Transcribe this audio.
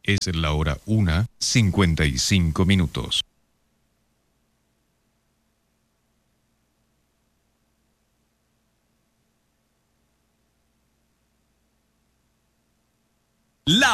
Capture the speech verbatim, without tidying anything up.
Es la hora una, cincuenta y cinco minutos. La